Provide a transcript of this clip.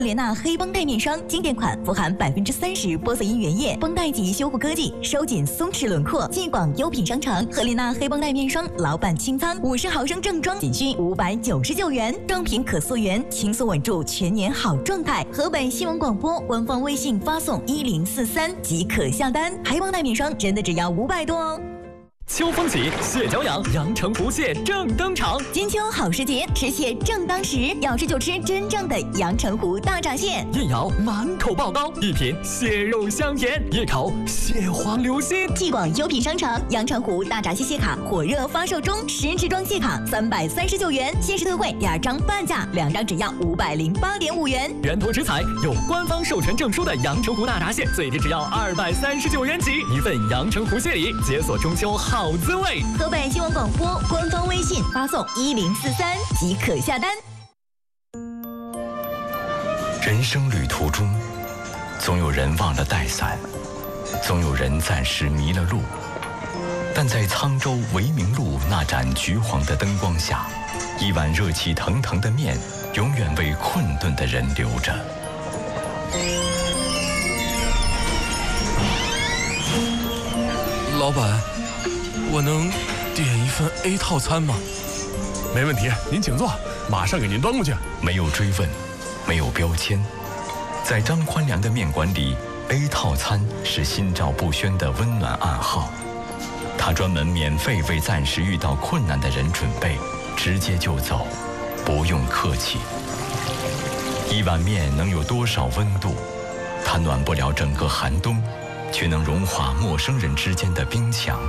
莲娜黑绷带面霜经典款，富含30%玻色因原液绷带级修护科技，收紧松弛轮廓。继广优品商城和莲娜黑绷带面霜老板清仓50毫升正装，仅需599元，装瓶可溯源，轻松稳住全年好状态。河北新闻广播官方微信发送1043即可下单，黑绷带面霜真的只要500多哦。 秋风起，蟹脚痒，阳澄湖蟹正登场。 金秋好时节，吃蟹正当时，要吃就吃真正的阳澄湖大闸蟹。 一咬满口爆膏，一品蟹肉香甜，一口蟹黄流心。 继广优品商城阳澄湖大闸蟹卡火热发售中，10支装蟹卡339元，限时特惠2张半价，2张只要508.5元。 原图直采有官方授权证书的阳澄湖大闸蟹，最低只要239元起，一份阳澄湖蟹礼，解锁中秋好滋味。 河北新闻广播官方微信发送1043即可下单。 人生旅途中，总有人忘了带伞，总有人暂时迷了路，但在沧州维明路那盏橘黄的灯光下，一碗热气腾腾的面永远为困顿的人留着。 老板，我能点一份 A 套餐吗？ 没问题，您请坐，马上给您端过去。 没有追问，没有标签，在张宽良的面馆里 ，A 套餐是心照不宣的温暖暗号。他专门免费为暂时遇到困难的人准备，直接就走，不用客气。一碗面能有多少温度？它暖不了整个寒冬，却能融化陌生人之间的冰墙。